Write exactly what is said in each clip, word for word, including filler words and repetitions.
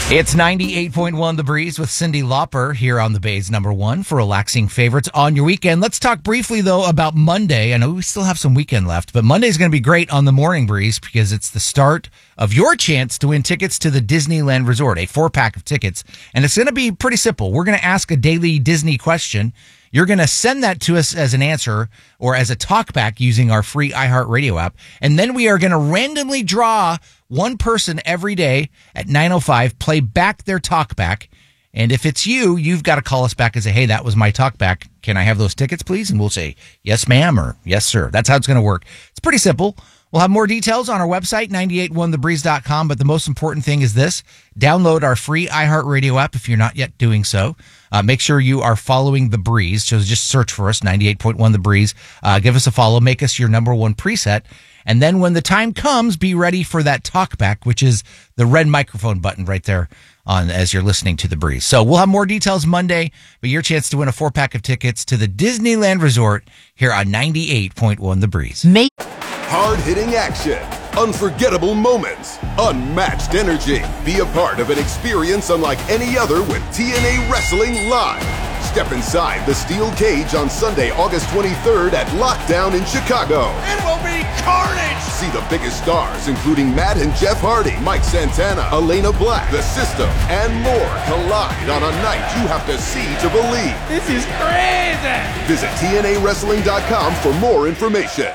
It's ninety-eight point one The Breeze with Cyndi Lauper here on the Bay's number one for relaxing favorites on your weekend. Let's talk briefly, though, about Monday. I know we still have some weekend left, but Monday's going to be great on the Morning Breeze because it's the start of your chance to win tickets to the Disneyland Resort, a four-pack of tickets. And it's going to be pretty simple. We're going to ask a daily Disney question. You're going to send that to us as an answer or as a talkback using our free iHeartRadio app. And then we are going to randomly draw one person every day at nine oh five, play back their talkback. And if it's you, you've got to call us back and say, hey, that was my talkback. Can I have those tickets, please? And we'll say, yes, ma'am, or yes, sir. That's how it's going to work. It's pretty simple. We'll have more details on our website, nine eight one the breeze dot com. But the most important thing is this. Download our free iHeartRadio app if you're not yet doing so. Uh, make sure you are following The Breeze. So just search for us, ninety-eight point one The Breeze. Uh, give us a follow. Make us your number one preset. And then when the time comes, be ready for that talkback, which is the red microphone button right there on as you're listening to The Breeze. So we'll have more details Monday, but your chance to win a four-pack of tickets to the Disneyland Resort here on ninety-eight point one The Breeze. Make hard-hitting action, unforgettable moments, unmatched energy. Be a part of an experience unlike any other with T N A Wrestling Live. Step inside the steel cage on Sunday, August twenty-third at Lockdown in Chicago. It will be carnage! See the biggest stars, including Matt and Jeff Hardy, Mike Santana, Elena Black, The System, and more collide on a night you have to see to believe. This is crazy! Visit T N A wrestling dot com for more information.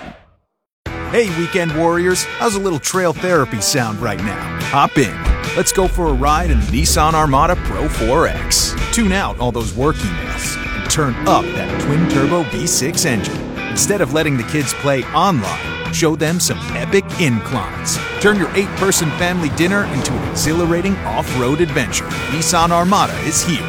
Hey, Weekend Warriors, how's a little trail therapy sound right now? Hop in. Let's go for a ride in the Nissan Armada Pro four X. Tune out all those work emails and turn up that twin-turbo V six engine. Instead of letting the kids play online, show them some epic inclines. Turn your eight-person family dinner into an exhilarating off-road adventure. Nissan Armada is here.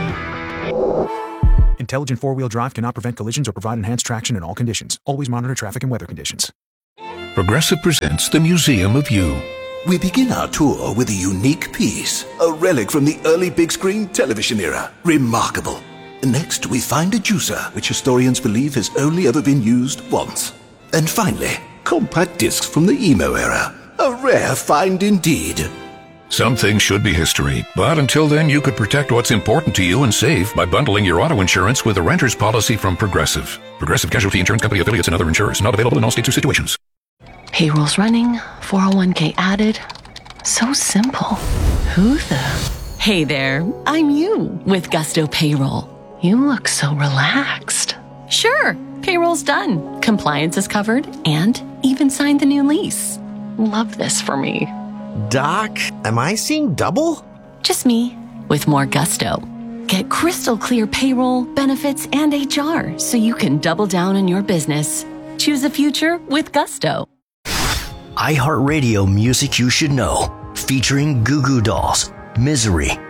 Intelligent four-wheel drive cannot prevent collisions or provide enhanced traction in all conditions. Always monitor traffic and weather conditions. Progressive presents the Museum of You. We begin our tour with a unique piece, a relic from the early big screen television era. Remarkable. Next, we find a juicer, which historians believe has only ever been used once. And finally, compact discs from the emo era. A rare find indeed. Some things should be history, but until then you could protect what's important to you and save by bundling your auto insurance with a renter's policy from Progressive. Progressive Casualty Insurance Company affiliates and other insurers. Not available in all states or situations. Payroll's running, four oh one k added. So simple. Who the? Hey there, I'm you with Gusto Payroll. You look so relaxed. Sure, payroll's done. Compliance is covered and even signed the new lease. Love this for me. Doc, am I seeing double? Just me with more gusto. Get crystal clear payroll, benefits, and H R so you can double down on your business. Choose a future with Gusto. iHeartRadio Music You Should Know, featuring Goo Goo Dolls, Misery,